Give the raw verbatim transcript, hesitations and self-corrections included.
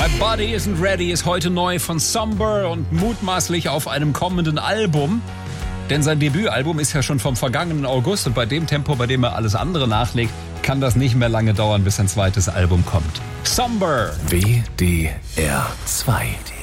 My Body Isn't Ready ist heute neu von Somber und mutmaßlich auf einem kommenden Album. Denn sein Debütalbum ist ja schon vom vergangenen August und bei dem Tempo, bei dem er alles andere nachlegt, kann das nicht mehr lange dauern, bis ein zweites Album kommt. Somber. W D R zwei.